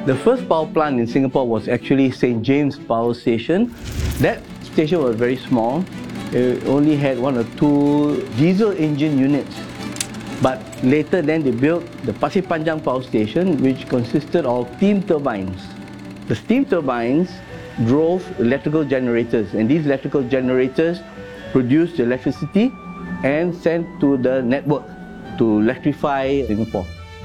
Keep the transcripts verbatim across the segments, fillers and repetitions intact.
The first power plant in Singapore was actually Saint James Power Station. That station was very small. It only had one or two diesel engine units. But later then they built the Pasir Panjang Power Station, which consisted of steam turbines. The steam turbines drove electrical generators, and these electrical generators produced electricity and sent to the network to electrify Singapore.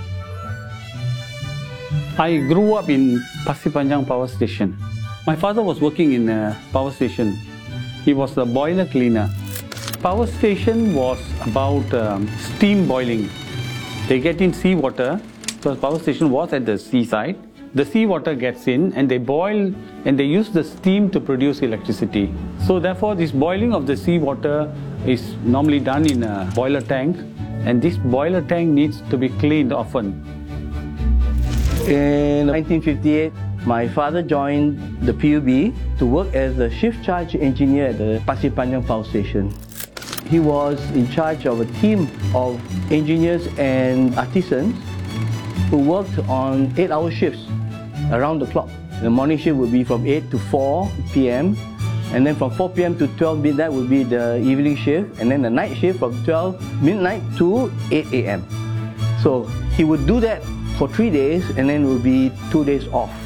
I grew up in Pasir Panjang Power Station. My father was working in a power station. He was a boiler cleaner. Power station was about um, steam boiling. They get in seawater, because power station was at the seaside. The seawater gets in and they boil and they use the steam to produce electricity. So therefore this boiling of the seawater is normally done in a boiler tank, and this boiler tank needs to be cleaned often. In nineteen fifty-eight, my father joined the P U B to work as a shift charge engineer at the Pasir Panjang Power Station. He was in charge of a team of engineers and artisans who worked on eight-hour shifts around the clock. The morning shift would be from eight to four p m and then from four p m to twelve midnight would be the evening shift, and then the night shift from twelve midnight to eight a m So he would do that for three days and then it would be two days off.